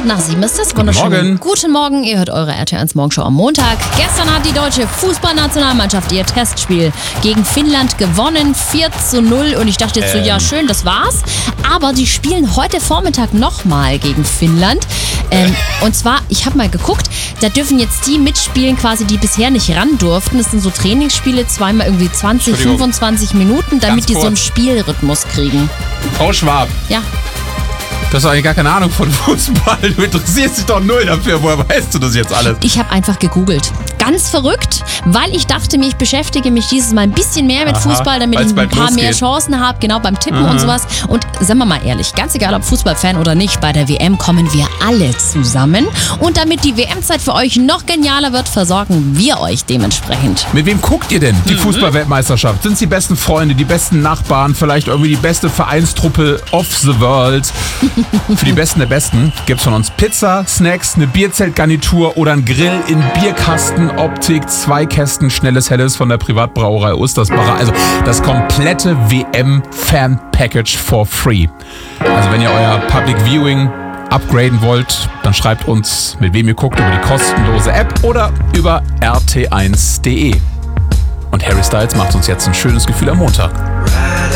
7 ist es. Wunderschönen Guten Morgen. Ihr hört eure RTL1 Morgenshow am Montag. Gestern hat die deutsche Fußballnationalmannschaft ihr Testspiel gegen Finnland gewonnen. 4:0. Und ich dachte jetzt so, ja schön, das war's. Aber die spielen heute Vormittag nochmal gegen Finnland. Und zwar, ich habe mal geguckt, da dürfen jetzt die mitspielen, quasi die bisher nicht ran durften. Das sind so Trainingsspiele, zweimal irgendwie 20, 25 Minuten, damit die so einen Spielrhythmus kriegen. Frau Schwab. Ja. Du hast doch eigentlich gar keine Ahnung von Fußball. Du interessierst dich doch null dafür. Woher weißt du das jetzt alles? Ich habe einfach gegoogelt. Ganz verrückt, weil ich dachte mir, ich beschäftige mich dieses Mal ein bisschen mehr mit Fußball, damit ich ein paar mehr Chancen habe, genau beim Tippen und sowas. Und sagen wir mal ehrlich, ganz egal ob Fußballfan oder nicht, bei der WM kommen wir alle zusammen. Und damit die WM-Zeit für euch noch genialer wird, versorgen wir euch dementsprechend. Mit wem guckt ihr denn die Fußball-Weltmeisterschaft? Sind es die besten Freunde, die besten Nachbarn, vielleicht irgendwie die beste Vereinstruppe of the world? Für die Besten der Besten gibt's von uns Pizza, Snacks, eine Bierzeltgarnitur oder ein Grill in Bierkastenoptik, 2 Kästen schnelles Helles von der Privatbrauerei Ostersbacher. Also das komplette WM-Fan-Package for free. Also wenn ihr euer Public Viewing upgraden wollt, dann schreibt uns, mit wem ihr guckt, über die kostenlose App oder über rt1.de. Und Harry Styles macht uns jetzt ein schönes Gefühl am Montag.